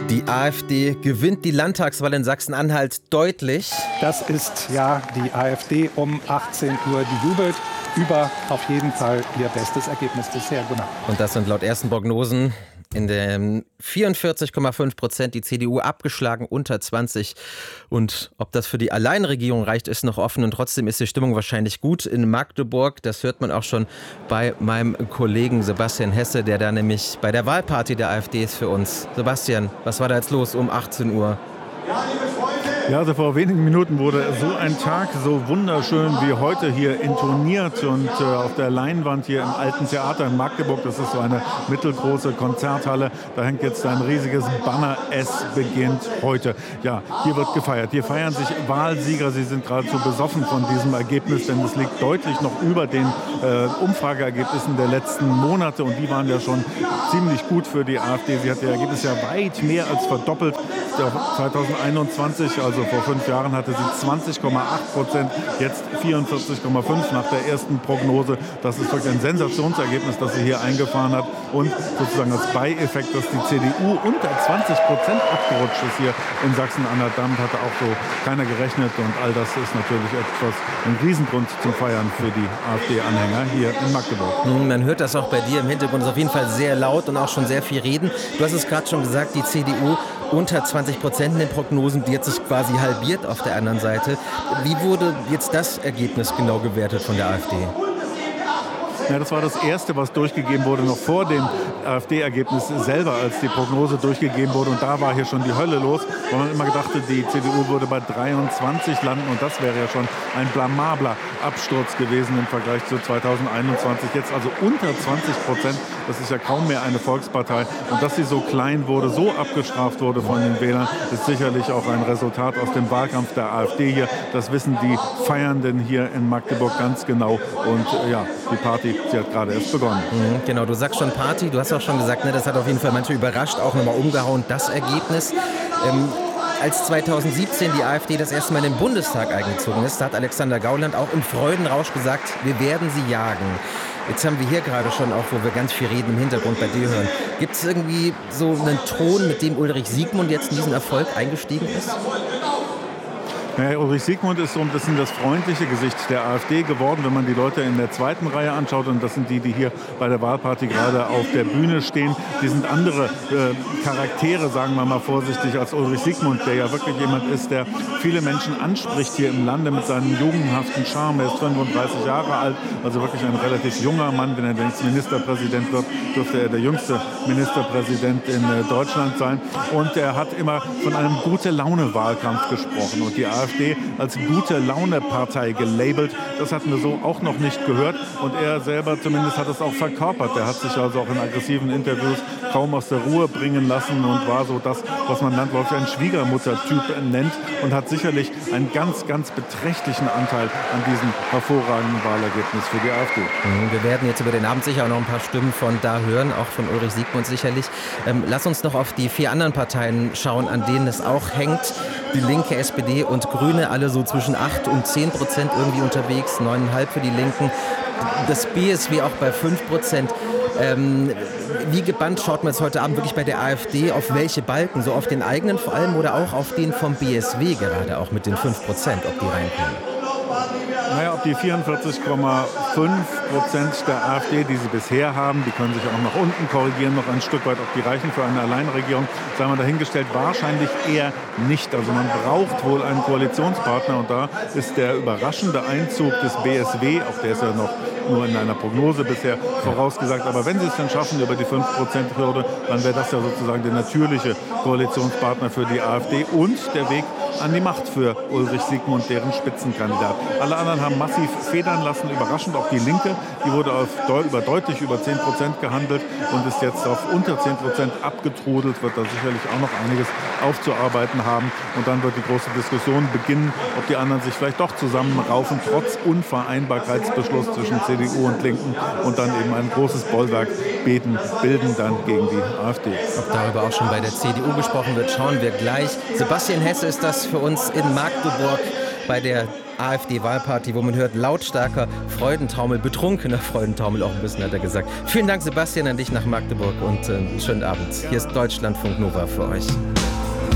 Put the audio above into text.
Die AfD gewinnt die Landtagswahl in Sachsen-Anhalt deutlich. Das ist ja die AfD um 18 Uhr, die jubelt über auf jeden Fall ihr bestes Ergebnis bisher. Gunnar. Und das sind laut ersten Prognosen in den 44,5%, die CDU abgeschlagen, unter 20. Und ob das für die Alleinregierung reicht, ist noch offen. Und trotzdem ist die Stimmung wahrscheinlich gut in Magdeburg. Das hört man auch schon bei meinem Kollegen Sebastian Hesse, der da nämlich bei der Wahlparty der AfD ist für uns. Sebastian, was war da jetzt los um 18 Uhr? Ja, also vor wenigen Minuten wurde so ein Tag so wunderschön wie heute hier intoniert und auf der Leinwand hier im Alten Theater in Magdeburg, das ist so eine mittelgroße Konzerthalle, da hängt jetzt ein riesiges Banner, es beginnt heute. Ja, hier wird gefeiert, hier feiern sich Wahlsieger, sie sind geradezu besoffen von diesem Ergebnis, denn es liegt deutlich noch über den Umfrageergebnissen der letzten Monate und die waren ja schon ziemlich gut für die AfD. Sie hat ihr Ergebnis ja weit mehr als verdoppelt. 2021, also vor 5 Jahren, hatte sie 20,8%, jetzt 44,5% nach der ersten Prognose. Das ist wirklich ein Sensationsergebnis, das sie hier eingefahren hat. Und sozusagen als Beieffekt, dass die CDU unter 20% abgerutscht ist hier in Sachsen-Anhalt. Damit hatte auch so keiner gerechnet. Und all das ist natürlich etwas, ein Riesengrund zum Feiern für die AfD-Anhänger hier in Magdeburg. Man hört das auch bei dir im Hintergrund. Es ist auf jeden Fall sehr laut und auch schon sehr viel reden. Du hast es gerade schon gesagt, die CDU unter 20% in den Prognosen, die hat sich quasi halbiert auf der anderen Seite. Wie wurde jetzt das Ergebnis genau gewertet von der AfD? Ja, das war das Erste, was durchgegeben wurde, noch vor dem AfD-Ergebnis selber, als die Prognose durchgegeben wurde. Und da war hier schon die Hölle los, weil man immer gedacht hat, die CDU würde bei 23 landen. Und das wäre ja schon ein blamabler Absturz gewesen im Vergleich zu 2021. Jetzt also unter 20%. Das ist ja kaum mehr eine Volkspartei. Und dass sie so klein wurde, so abgestraft wurde von den Wählern, ist sicherlich auch ein Resultat aus dem Wahlkampf der AfD hier. Das wissen die Feiernden hier in Magdeburg ganz genau. Und ja, die Party, sie hat gerade erst begonnen. Genau, du sagst schon Party, du hast auch schon gesagt, ne, das hat auf jeden Fall manche überrascht, auch nochmal umgehauen, das Ergebnis. Als 2017 die AfD das erste Mal in den Bundestag eingezogen ist, da hat Alexander Gauland auch im Freudenrausch gesagt, wir werden sie jagen. Jetzt haben wir hier gerade schon, auch wo wir ganz viel reden, im Hintergrund bei dir hören. Gibt es irgendwie so einen Ton, mit dem Ulrich Siegmund jetzt in diesen Erfolg eingestiegen ist? Ja, Ulrich Siegmund ist so ein bisschen das freundliche Gesicht der AfD geworden, wenn man die Leute in der zweiten Reihe anschaut. Und das sind die, die hier bei der Wahlparty gerade auf der Bühne stehen. Die sind andere Charaktere, sagen wir mal vorsichtig, als Ulrich Siegmund, der ja wirklich jemand ist, der viele Menschen anspricht hier im Lande mit seinem jugendhaften Charme. Er ist 35 Jahre alt, also wirklich ein relativ junger Mann. Wenn er jetzt Ministerpräsident wird, dürfte er der jüngste Ministerpräsident in Deutschland sein. Und er hat immer von einem Gute-Laune-Wahlkampf gesprochen. Und die AfD als Gute-Laune-Partei gelabelt. Das hatten wir so auch noch nicht gehört. Und er selber zumindest hat es auch verkörpert. Er hat sich also auch in aggressiven Interviews kaum aus der Ruhe bringen lassen und war so das, was man landläufig einen Schwiegermutter-Typ nennt und hat sicherlich einen ganz, ganz beträchtlichen Anteil an diesem hervorragenden Wahlergebnis für die AfD. Wir werden jetzt über den Abend sicher auch noch ein paar Stimmen von da hören, auch von Ulrich Siegmund sicherlich. Lass uns noch auf die 4 anderen Parteien schauen, an denen es auch hängt. Die Linke, SPD und Grüne, alle so zwischen 8 und 10% irgendwie unterwegs, 9,5 für die Linken. Das BSW auch bei 5%. Wie gebannt schaut man jetzt heute Abend wirklich bei der AfD auf welche Balken? So auf den eigenen vor allem oder auch auf den vom BSW gerade, auch mit den 5%, ob die reinkommen? Naja, ob die 44,5% der AfD, die sie bisher haben, die können sich auch nach unten korrigieren, noch ein Stück weit, ob die reichen für eine Alleinregierung, sei mal dahingestellt, wahrscheinlich eher nicht. Also man braucht wohl einen Koalitionspartner und da ist der überraschende Einzug des BSW, auch der ist ja noch nur in einer Prognose bisher vorausgesagt, aber wenn sie es dann schaffen über die 5%-Hürde, dann wäre das ja sozusagen der natürliche Koalitionspartner für die AfD und der Weg an die Macht für Ulrich Siegmund, deren Spitzenkandidat. Alle anderen haben massiv federn lassen, überraschend auch die Linke. Die wurde deutlich über 10% gehandelt und ist jetzt auf unter 10% abgetrudelt, wird da sicherlich auch noch einiges aufzuarbeiten haben. Und dann wird die große Diskussion beginnen, ob die anderen sich vielleicht doch zusammenraufen, trotz Unvereinbarkeitsbeschluss zwischen CDU und Linken und dann eben ein großes Bollwerk bilden dann gegen die AfD. Ob darüber auch schon bei der CDU gesprochen wird, schauen wir gleich. Sebastian Hesse ist das für uns in Magdeburg bei der AfD-Wahlparty, wo man hört lautstarker Freudentaumel, betrunkener Freudentaumel auch ein bisschen, hat er gesagt. Vielen Dank, Sebastian, an dich nach Magdeburg und schönen Abend. Hier ist Deutschlandfunk Nova für euch.